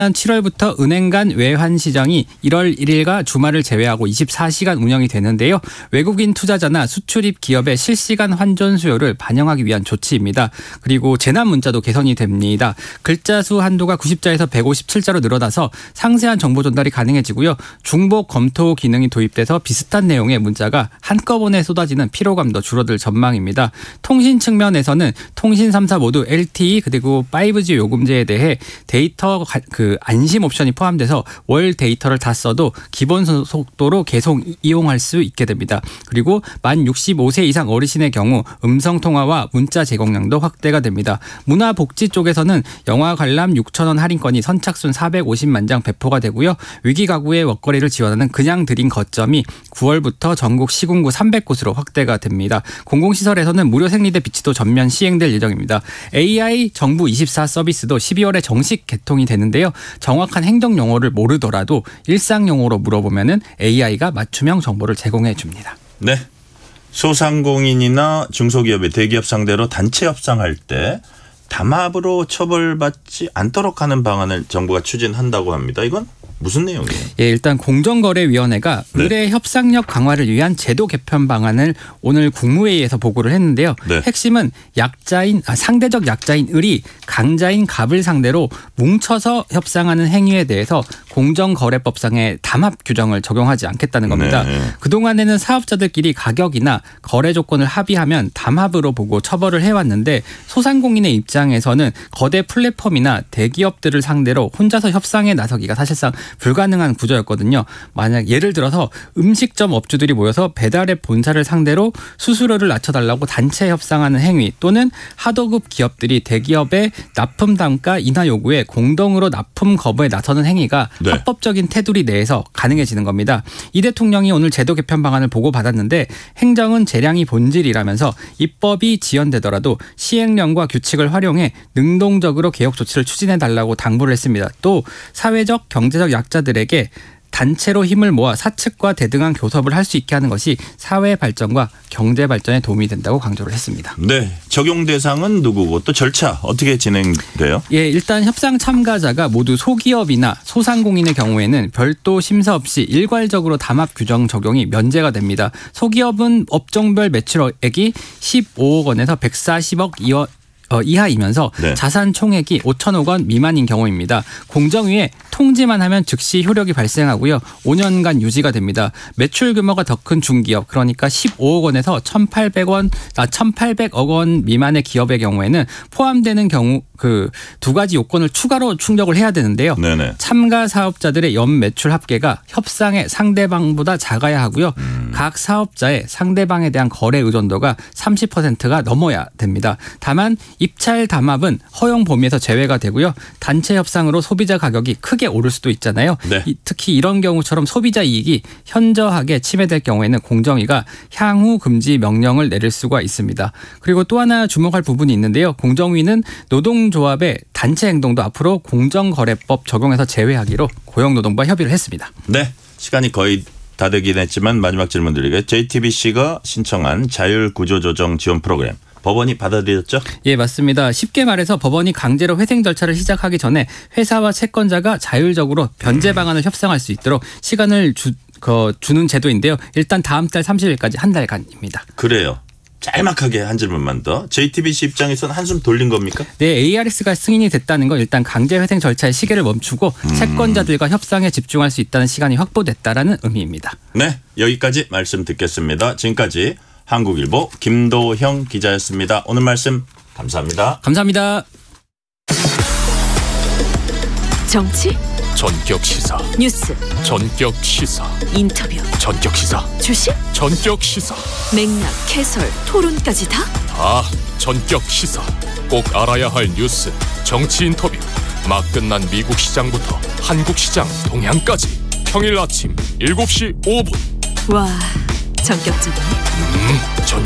7월부터 은행 간 외환 시장이 1월 1일과 주말을 제외하고 24시간 운영이 되는데요. 외국인 투자자나 수출입 기업의 실시간 환전 수요를 반영하기 위한 조치입니다. 그리고 재난 문자도 개선이 됩니다. 글자 수 한도가 90자에서 157자로 늘어나서 상세한 정보 전달이 가능해지고요. 중복 검토 기능이 도입돼서 비슷한 내용의 문자가 한꺼번에 쏟아지는 피로감도 줄어들 전망입니다. 통신 측면에서는 통신 3사 모두 LTE 그리고 5G 요금제에 대해 데이터 안심 옵션이 포함돼서 월 데이터를 다 써도 기본 속도로 계속 이용할 수 있게 됩니다. 그리고 만 65세 이상 어르신의 경우 음성통화와 문자 제공량도 확대가 됩니다. 문화복지 쪽에서는 영화 관람 6,000원 할인권이 선착순 450만 장 배포가 되고요. 위기가구의 먹거리를 지원하는 그냥 드림 거점이 9월부터 전국 시군구 300곳으로 확대가 됩니다. 공공시설에서는 무료 생리대 비치도 전면 시행될 예정입니다. AI 정부 24 서비스도 12월에 정식 개통이 되는데요. 정확한 행정 용어를 모르더라도 일상 용어로 물어보면은 AI가 맞춤형 정보를 제공해 줍니다. 네. 소상공인이나 중소기업의 대기업 상대로 단체 협상할 때 담합으로 처벌받지 않도록 하는 방안을 정부가 추진한다고 합니다. 이건 무슨 내용이에요? 예, 일단 공정거래위원회가 의뢰 협상력 강화를 위한 제도 개편 방안을 오늘 국무회의에서 보고를 했는데요. 네. 핵심은 상대적 약자인 을이 강자인 갑을 상대로 뭉쳐서 협상하는 행위에 대해서 공정거래법상의 담합 규정을 적용하지 않겠다는 겁니다. 네. 그동안에는 사업자들끼리 가격이나 거래 조건을 합의하면 담합으로 보고 처벌을 해왔는데 소상공인의 입장에서는 거대 플랫폼이나 대기업들을 상대로 혼자서 협상에 나서기가 사실상 불가능한 구조였거든요. 만약 예를 들어서 음식점 업주들이 모여서 배달앱 본사를 상대로 수수료를 낮춰달라고 단체 협상하는 행위 또는 하도급 기업들이 대기업의 납품 단가 인하 요구에 공동으로 납품 거부에 나서는 행위가 네. 합법적인 테두리 내에서 가능해지는 겁니다. 이 대통령이 오늘 제도 개편 방안을 보고받았는데 행정은 재량이 본질이라면서 입법이 지연되더라도 시행령과 규칙을 활용해 능동적으로 개혁 조치를 추진해달라고 당부를 했습니다. 또 사회적 경제적 약자들에게 단체로 힘을 모아 사측과 대등한 교섭을 할 수 있게 하는 것이 사회 발전과 경제 발전에 도움이 된다고 강조를 했습니다. 네, 적용 대상은 누구고 또 절차 어떻게 진행돼요? 예, 일단 협상 참가자가 모두 소기업이나 소상공인의 경우에는 별도 심사 없이 일괄적으로 담합 규정 적용이 면제가 됩니다. 소기업은 업종별 매출액이 15억 원에서 140억 이하이면서 네. 자산 총액이 5천억 원 미만인 경우입니다. 공정위에 통지만 하면 즉시 효력이 발생하고요. 5년간 유지가 됩니다. 매출 규모가 더 큰 중기업 그러니까 15억 원에서 1,800억 원 미만의 기업의 경우에는 포함되는 경우 그 두 가지 요건을 추가로 충족을 해야 되는데요. 네네. 참가 사업자들의 연 매출 합계가 협상의 상대방보다 작아야 하고요. 각 사업자의 상대방에 대한 거래 의존도가 30%가 넘어야 됩니다. 다만 입찰 담합은 허용 범위에서 제외가 되고요. 단체 협상으로 소비자 가격이 크게 오를 수도 있잖아요. 네. 특히 이런 경우처럼 소비자 이익이 현저하게 침해될 경우에는 공정위가 향후 금지 명령을 내릴 수가 있습니다. 그리고 또 하나 주목할 부분이 있는데요. 공정위는 노동조합의 단체 행동도 앞으로 공정거래법 적용해서 제외하기로 고용노동부와 협의를 했습니다. 네, 시간이 거의 다 되긴 했지만 마지막 질문 드리겠습니다. JTBC가 신청한 자율구조조정 지원 프로그램. 법원이 받아들였죠? 예, 맞습니다. 쉽게 말해서 법원이 강제로 회생 절차를 시작하기 전에 회사와 채권자가 자율적으로 변제 방안을 협상할 수 있도록 시간을 주는 제도인데요. 일단 다음 달 30일까지 한 달간입니다. 그래요. 짤막하게 한 질문만 더. JTBC 입장에서는 한숨 돌린 겁니까? 네, ARS가 승인이 됐다는 건 일단 강제 회생 절차의 시계를 멈추고 채권자들과 협상에 집중할 수 있다는 시간이 확보됐다라는 의미입니다. 네, 여기까지 말씀 듣겠습니다. 지금까지 한국일보 김도형 기자였습니다. 오늘 말씀 감사합니다. 감사합니다. 정치 전격 시사 뉴스 전격 시사 인터뷰 전격 시사 주식 전격 시사 맥락 해설 토론까지 다 전격 시사 꼭 알아야 할 뉴스 정치 인터뷰 막 끝난 미국 시장부터 한국 시장 동향까지 평일 아침 7시 5분 와 전격적이네.